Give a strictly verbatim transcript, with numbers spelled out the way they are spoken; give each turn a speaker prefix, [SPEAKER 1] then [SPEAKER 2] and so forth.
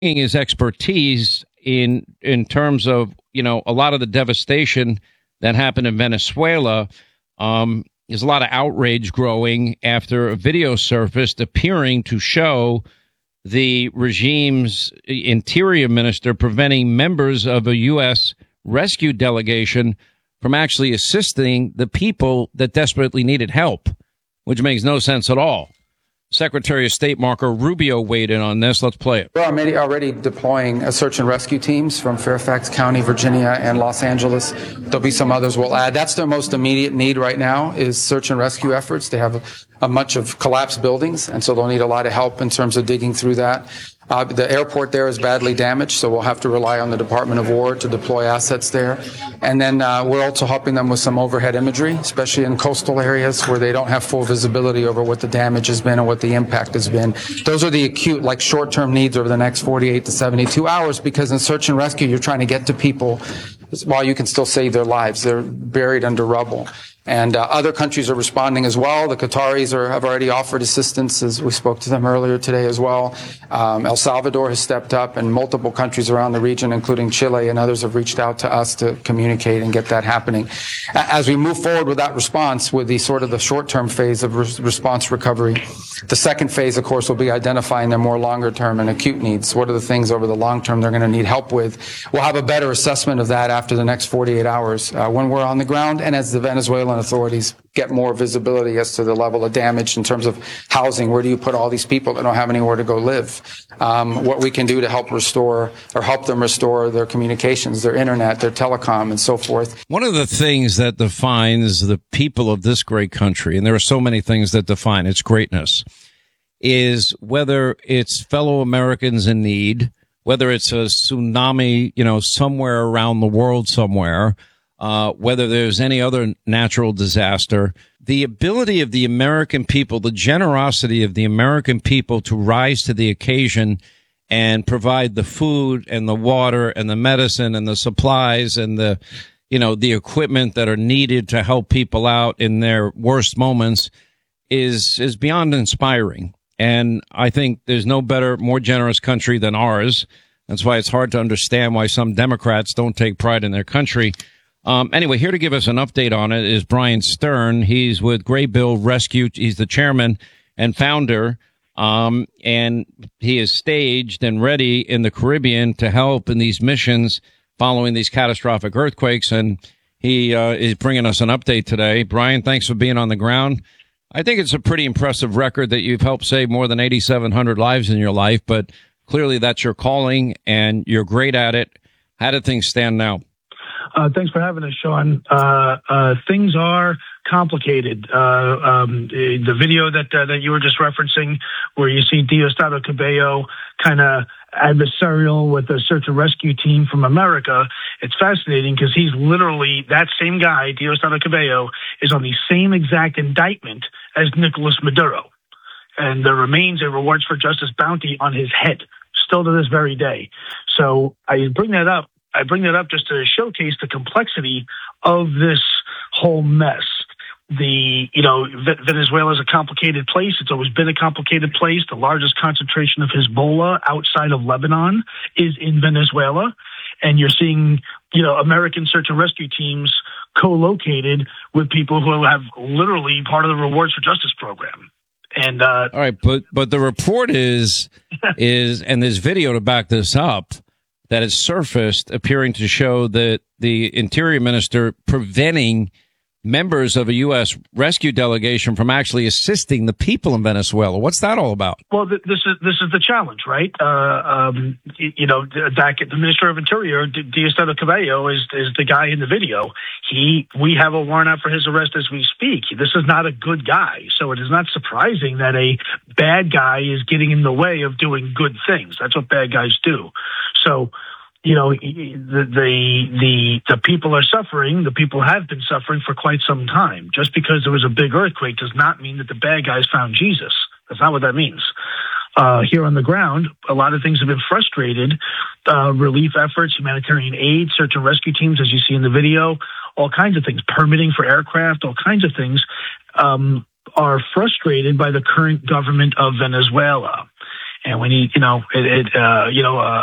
[SPEAKER 1] his expertise in in terms of, you know, a lot of the devastation that happened in Venezuela. Um, there's a lot of outrage growing after a video surfaced appearing to show the regime's interior minister preventing members of a U S rescue delegation from actually assisting the people that desperately needed help, which makes no sense at all. Secretary of State Marco Rubio weighed in on this. Let's play it.
[SPEAKER 2] We're already, already deploying a search and rescue teams from Fairfax County, Virginia, and Los Angeles. There'll be some others we'll add. That's their most immediate need right now is search and rescue efforts. They have a, a bunch of collapsed buildings, and so they'll need a lot of help in terms of digging through that. Uh, the airport there is badly damaged, so we'll have to rely on the Department of War to deploy assets there. And then uh, we're also helping them with some overhead imagery, especially in coastal areas where they don't have full visibility over what the damage has been and what the impact has been. Those are the acute, like short-term needs over the next forty-eight to seventy-two hours, because in search and rescue, you're trying to get to people while you can still save their lives. They're buried under rubble. And uh, other countries are responding as well. The Qataris are, have already offered assistance, as we spoke to them earlier today as well. Um, El Salvador has stepped up, and multiple countries around the region, including Chile and others, have reached out to us to communicate and get that happening. As we move forward with that response, with the sort of the short-term phase of re- response recovery, the second phase, of course, will be identifying their more longer-term and acute needs. What are the things over the long term they're going to need help with? We'll have a better assessment of that after the next forty-eight hours uh, when we're on the ground, and as the Venezuelan authorities get more visibility as to the level of damage in terms of housing. Where do you put all these people that don't have anywhere to go live? Um, what we can do to help restore or help them restore their communications, their internet, their telecom, and so forth.
[SPEAKER 1] One of the things that defines the people of this great country, and there are so many things that define its greatness, is whether it's fellow Americans in need, whether it's a tsunami, you know, somewhere around the world somewhere, Uh, whether there's any other natural disaster, the ability of the American people, the generosity of the American people to rise to the occasion and provide the food and the water and the medicine and the supplies and the, you know, the equipment that are needed to help people out in their worst moments is, is beyond inspiring. And I think there's no better, more generous country than ours. That's why it's hard to understand why some Democrats don't take pride in their country. Um, anyway, here to give us an update on it is Brian Stern. He's with Graybill Rescue. He's the chairman and founder, um, and he is staged and ready in the Caribbean to help in these missions following these catastrophic earthquakes. And he uh, is bringing us an update today. Brian, thanks for being on the ground. I think it's a pretty impressive record that you've helped save more than eighty-seven hundred lives in your life, but clearly that's your calling, and you're great at it. How do things stand now?
[SPEAKER 3] Uh, thanks for having us, Sean. Uh, uh, things are complicated. Uh, um, the video that uh, that you were just referencing, where you see Diosdado Cabello kind of adversarial with a search and rescue team from America, it's fascinating because he's literally, that same guy, Diosdado Cabello, is on the same exact indictment as Nicolas Maduro. And there remains a rewards for justice bounty on his head, still to this very day. So I bring that up. I bring that up just to showcase the complexity of this whole mess. The, you know, Venezuela is a complicated place. It's always been a complicated place. The largest concentration of Hezbollah outside of Lebanon is in Venezuela. And you're seeing, you know, American search and rescue teams co-located with people who have literally part of the Rewards for Justice program. And, uh,
[SPEAKER 1] all right, but, but the report is, is, and there's video to back this up, that has surfaced appearing to show that the Interior Minister preventing members of a U S rescue delegation from actually assisting the people in Venezuela. What's that all about?
[SPEAKER 3] Well, th- this is this is the challenge, right? Uh, um, you, you know, back at the Minister of Interior, D- Diosdado Cabello is is the guy in the video. He, we have a warrant out for his arrest as we speak. This is not a good guy, so it is not surprising that a bad guy is getting in the way of doing good things. That's what bad guys do. So, you know, the, the, the, the people are suffering. The people have been suffering for quite some time. Just because there was a big earthquake does not mean that the bad guys found Jesus. That's not what that means. Uh, here on the ground, a lot of things have been frustrated. Uh, relief efforts, humanitarian aid, search and rescue teams, as you see in the video, all kinds of things, permitting for aircraft, all kinds of things, um, are frustrated by the current government of Venezuela. and we need, you know, it, it uh, you know, uh,